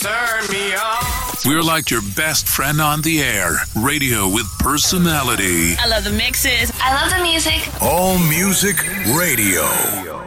turn me on. We're like your best friend on the air. Radio with personality. I love the mixes. I love the music. All Music Radio.